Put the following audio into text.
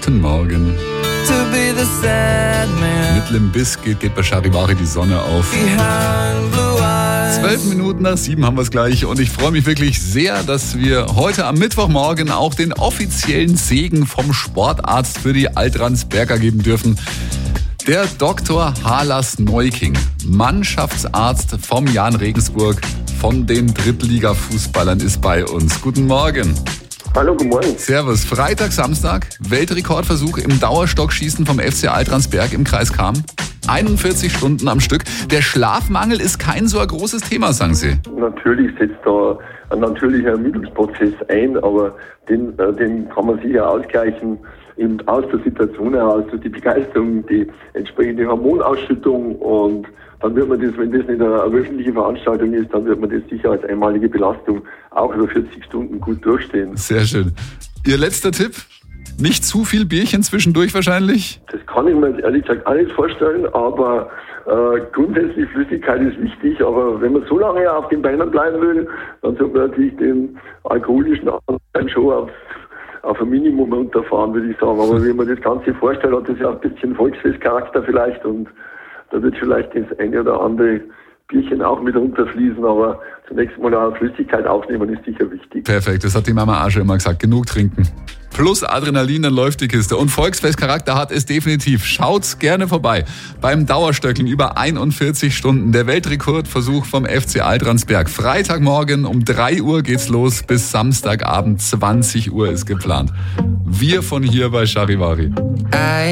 Guten Morgen. To be the sad man Mit Limp Bizkit geht bei Charivari die Sonne auf. behind blue eyes. 12 Minuten nach 7 haben wir es gleich und ich freue mich wirklich sehr, dass wir heute am Mittwochmorgen auch den offiziellen Segen vom Sportarzt für die Altransberger geben dürfen. Der Dr. Halas Neuking, Mannschaftsarzt vom Jan Regensburg, von den Drittliga-Fußballern, ist bei uns. Guten Morgen. Hallo, guten Morgen. Servus. Freitag, Samstag, Weltrekordversuch im Dauerstockschießen vom FC Altransberg im Kreis Cham. 41 Stunden am Stück. Der Schlafmangel ist kein so ein großes Thema, sagen Sie. Natürlich setzt da ein natürlicher Ermüdungsprozess ein, aber den kann man sicher ausgleichen, eben aus der Situation heraus, durch die Begeisterung, die entsprechende Hormonausschüttung, und dann wird man das, wenn das nicht eine wöchentliche Veranstaltung ist, dann wird man das sicher als einmalige Belastung auch über 40 Stunden gut durchstehen. Sehr schön. Ihr letzter Tipp? Nicht zu viel Bierchen zwischendurch wahrscheinlich? Das kann ich mir jetzt ehrlich gesagt auch nicht vorstellen, aber grundsätzlich Flüssigkeit ist wichtig, aber wenn man so lange auf den Beinen bleiben will, dann sollte man natürlich den alkoholischen Anteil schon auf ein Minimum runterfahren, würde ich sagen. Aber wenn man das Ganze vorstellt, hat das ja ein bisschen Volksfestcharakter vielleicht, und da wird vielleicht das eine oder andere Bierchen auch mit runterfließen, aber zunächst mal auch Flüssigkeit aufnehmen ist sicher wichtig. Perfekt, das hat die Mama auch schon immer gesagt. Genug trinken. Plus Adrenalin, dann läuft die Kiste. Und Volksfestcharakter hat es definitiv. Schaut's gerne vorbei. Beim Dauerstöckeln über 41 Stunden. Der Weltrekordversuch vom FC Altransberg. Freitagmorgen um 3 Uhr geht's los. Bis Samstagabend 20 Uhr ist geplant. Wir von hier bei Charivari.